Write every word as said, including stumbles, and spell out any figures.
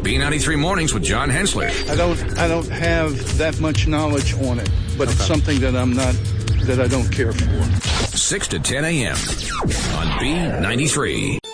B ninety-three Mornings with John Hensler. I don't I don't have that much knowledge on it, but okay. It's something that I'm not, that I don't care for. six to ten a.m. on B ninety-three.